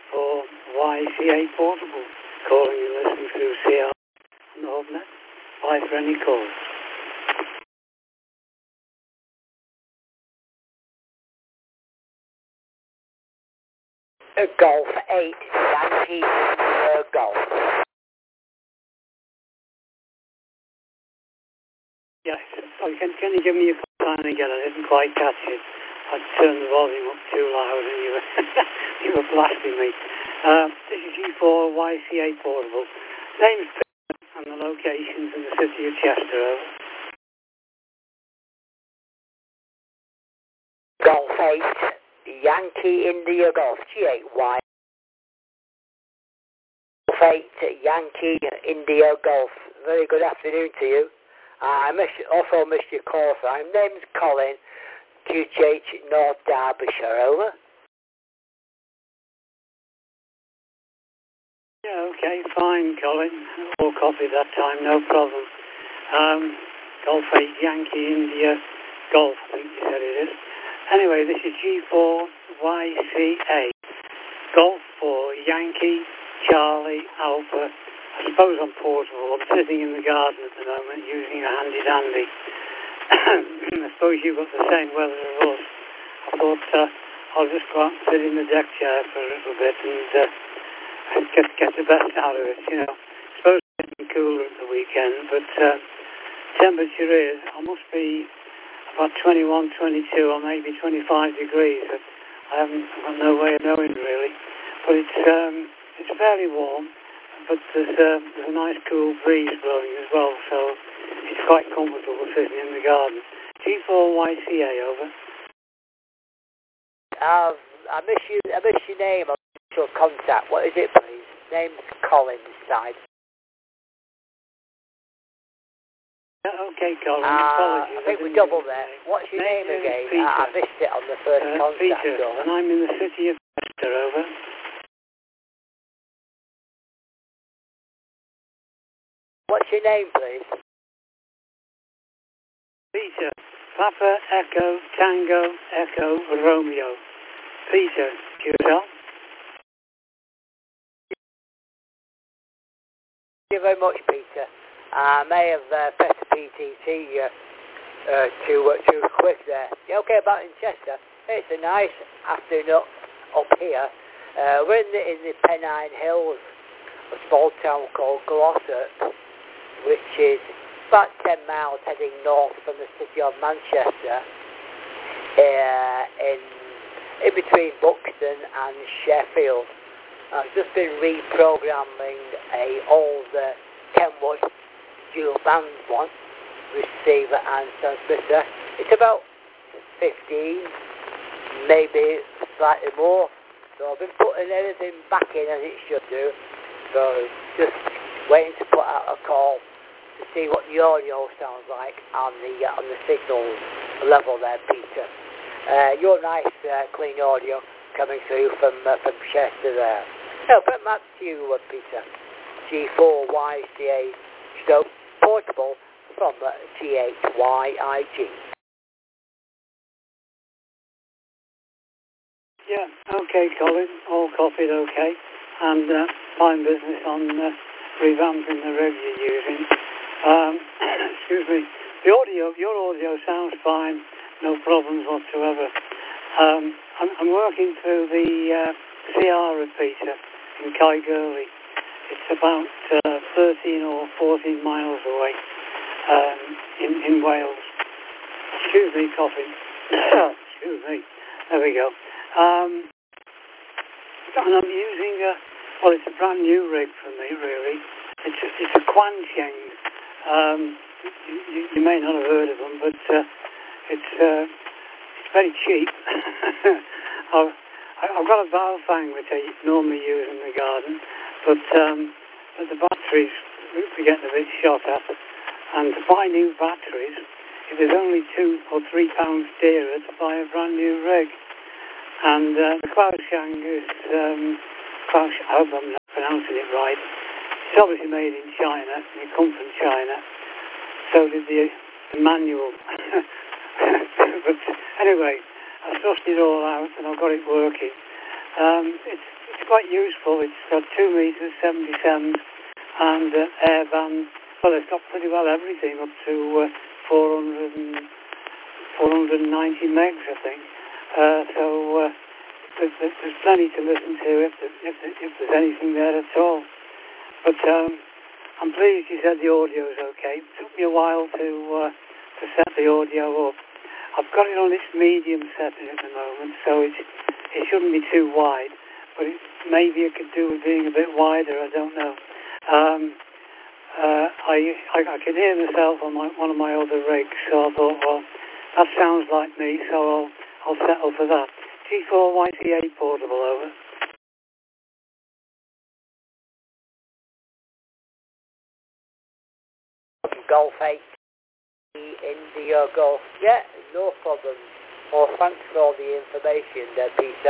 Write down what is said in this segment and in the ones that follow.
G4YCA Portable. Calling you listening through CR on the HubNet. Bye for any calls. Golf 8, Yankee Golf. Yes. Sorry, can you give me your call sign again? I didn't quite catch it. I turned the volume up too loud and you were, you were blasting me. This is G4YCA Portable. Name's and the locations in the city of Chester. Over. Golf 8, Yankee India Golf, G8Y. Golf 8, Yankee India Golf. Very good afternoon to you. I also missed your call sign. Name's Colin, QH North Derbyshire, over. Yeah, okay, fine, Colin. All copy that time, no problem. Golf 8, Yankee India Golf, I think you said it is. Anyway, this is G4YCA. Golf for Yankee, Charlie, Alpha. I suppose I'm portable. I'm sitting in the garden at the moment using a handy-dandy. I suppose you've got the same weather as us. I thought I'll just go out and sit in the deck chair for a little bit and get the best out of it, you know. It's supposed to be cooler at the weekend, but temperature is, I must be about 21, 22 or maybe 25 degrees. I've got no way of knowing really. But it's fairly warm. But there's a nice cool breeze blowing as well, so it's quite comfortable sitting in the garden. G4YCA, over. I miss your name. I miss your contact. What is it, please? Name's Colin this side. Okay, Colin. Apologies. I think we doubled there. What's your name again? I missed it on the first contact. Peter, and I'm in the city of Chester, over. What's your name, please? Peter. Papa, Echo, Tango, Echo, Romeo. Peter, yourself? Thank you very much, Peter. I may have pressed the PTT too quick there. You okay about in Chester? It's a nice afternoon up here. We're in the Pennine Hills, a small town called Glossop, which is about 10 miles heading north from the city of Manchester, in between Buxton and Sheffield. I've just been reprogramming a old Kenwood dual band one, receiver and transmitter. It's about 15, maybe slightly more. So I've been putting everything back in as it should do. So just waiting to put out a call to see what the audio sounds like on the signal level there, Peter. Your nice clean audio coming through from Chester there. So back to you, Peter. G4YCA stroke portable from G8YIG. Yeah, okay, Colin. All copied, okay. And fine business on revamping the rig you're using. Excuse me. Your audio sounds fine. No problems whatsoever. I'm working through the CR repeater in Caergurley. It's about 13 or 14 miles away in Wales. Excuse me, coughing. Excuse me. There we go. And I'm using it's a brand new rig for me, really. It's a Quansheng. You may not have heard of them, but it's very cheap. I've got a Baofeng which I normally use in the garden, but the batteries we're getting a bit shot at. And to buy new batteries, it was only £2 or £3 dearer to buy a brand new rig. And the Quansheng is, I hope I'm not pronouncing it right. It's obviously made in China. It comes from China. So did the manual. But anyway, I sussed it all out and I've got it working. It's it's quite useful. It's got 2 meters, 77, and air band. Well, it's got pretty well everything up to 490 megs, I think. So there's plenty to listen to if there's anything there at all. But I'm pleased you said the audio's okay. It took me a while to set the audio up. I've got it on its medium setting at the moment, so it shouldn't be too wide. But maybe it could do with being a bit wider. I don't know. I could hear myself on one of my other rigs, so I thought, well, that sounds like me, so I'll settle for that. G4YTA portable, over. Golf 8, India Golf. Yeah, no problem. Well, thanks for all the information there, Peter.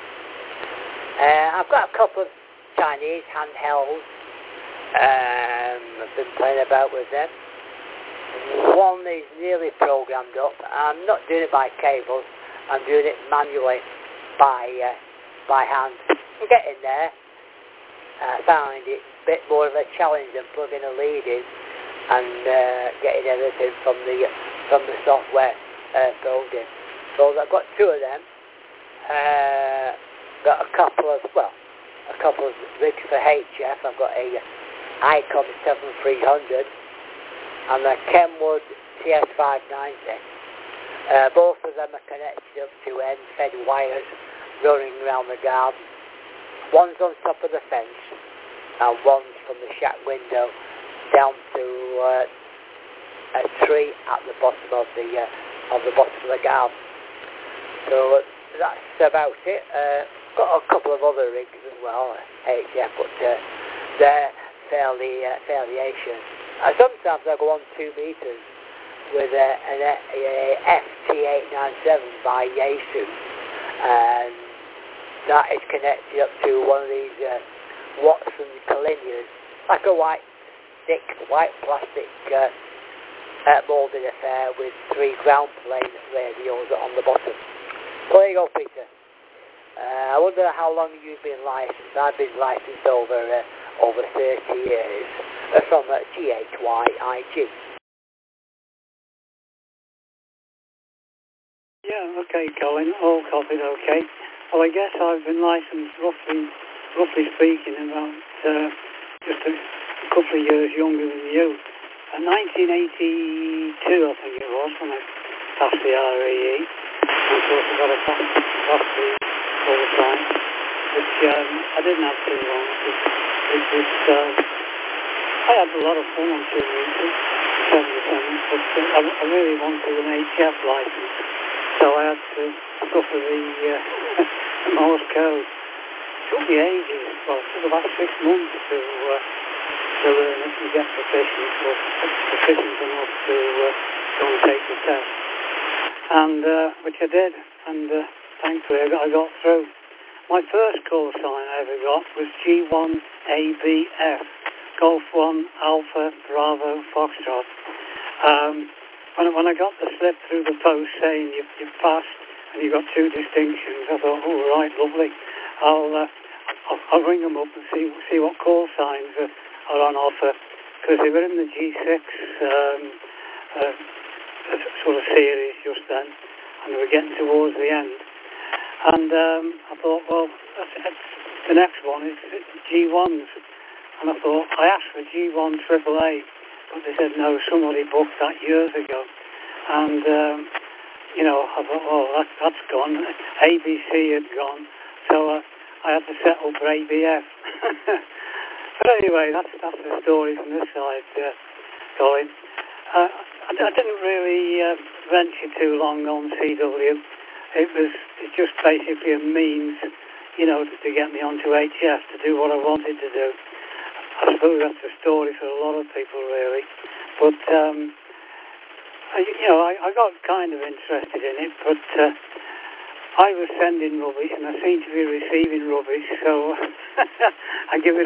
I've got a couple of Chinese handhelds. I've been playing about with them. One is nearly programmed up. I'm not doing it by cables. I'm doing it manually by hand. I'm getting there. I find it a bit more of a challenge than plugging a lead in and getting everything from the software building. So I've got 2 of them. Got a couple of rigs for HF. I've got a ICOM 7300 and a Kenwood TS590. Both of them are connected up to end-fed wires running around the garden. One's on top of the fence and one's from the shack window down to a tree at the bottom of the garden. So that's about it. Got a couple of other rigs as well, HF, but they're fairly ancient. Sometimes I go on 2 meters with an FT897 by Yaesu, and that is connected up to one of these Watson Collinears, like a white plastic moulded affair with 3 ground plane radios on the bottom. So there you go, Peter. I wonder how long you've been licensed. I've been licensed over 30 years from GHYIG. Yeah, okay, Colin. All copied, okay. Well, I guess I've been licensed roughly speaking, about just a couple of years younger than you. 1982, I think it was, when I passed the REE. And of course I got a pass the all the time, which I didn't have too long. I had a lot of fun on 2 meters, 77, but I really wanted an HF license, so I had to suffer the Morse code. It took me ages, well, it took about 6 months to learn it and get proficient enough to go and take the test, and which I did, and thankfully I got through. My first call sign I ever got was G1ABF, Golf 1 Alpha Bravo Foxtrot. When I got the slip through the post saying you've passed and you got 2 distinctions, I thought, oh right, lovely. I'll ring them up and see what call signs are on offer, because they were in the G6 sort of series just then, and they were getting towards the end. And I thought, well, the next one is G1s. And I thought, I asked for G1 AAA, but they said, no, somebody booked that years ago. And, I thought, oh, that's gone. ABC had gone. So I had to settle for ABF. But anyway, that's the story from this side, Colin. I didn't really venture too long on CW. It's just basically a means, to get me onto HF to do what I wanted to do. I suppose that's the story for a lot of people, really. But, I got kind of interested in it, but I was sending rubbish and I seem to be receiving rubbish, so I give it